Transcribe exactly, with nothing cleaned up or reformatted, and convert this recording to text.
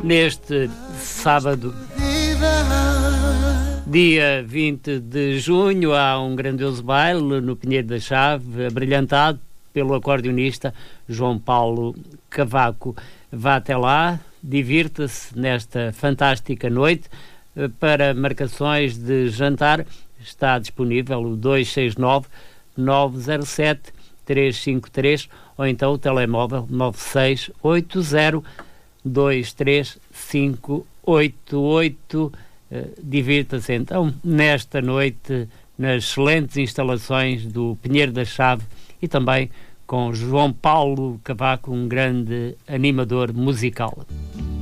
neste sábado, dia vinte de junho, há um grandioso baile no Pinheiro da Chave, abrilhantado pelo acordeonista João Paulo Cavaco. Vá até lá, divirta-se nesta fantástica noite. Para marcações de jantar está disponível o dois seis nove, nove zero sete, três cinco três ou então o telemóvel nove seis oito zero, dois três cinco oito oito. Uh, divirta-se então nesta noite nas excelentes instalações do Pinheiro da Chave e também com João Paulo Cavaco, um grande animador musical.